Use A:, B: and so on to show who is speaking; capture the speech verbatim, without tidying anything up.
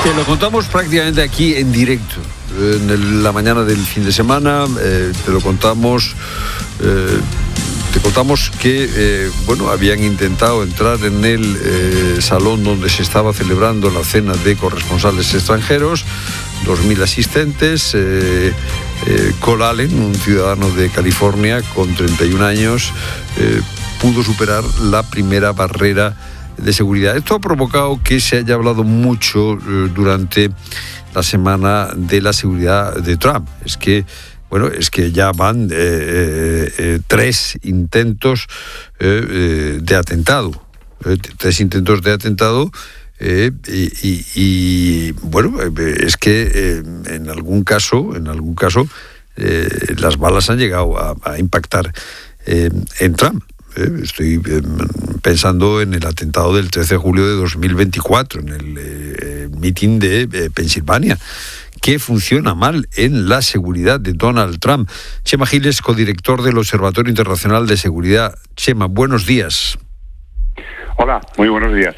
A: Te lo contamos prácticamente aquí en directo, en el, la mañana del fin de semana. Eh, te lo contamos, eh, te contamos que eh, bueno, habían intentado entrar en el eh, salón donde se estaba celebrando la cena de corresponsales extranjeros, dos mil asistentes. Eh, eh, Cole Allen, un ciudadano de California con treinta y un años, eh, pudo superar la primera barrera de seguridad. Esto ha provocado que se haya hablado mucho eh, durante la semana de la seguridad de Trump. Es que, bueno, es que ya van eh, eh, eh, tres intentos eh, eh, de atentado. Eh, tres intentos de atentado eh, y, y, y, bueno, eh, es que eh, en algún caso, en algún caso, eh, las balas han llegado a, a impactar eh, en Trump. Eh, estoy eh, pensando en el atentado del trece de julio de dos mil veinticuatro, en el eh, meeting de eh, Pensilvania. ¿Qué funciona mal en la seguridad de Donald Trump? Chema Giles, codirector del Observatorio Internacional de Seguridad. Chema, buenos días.
B: Hola, muy buenos días.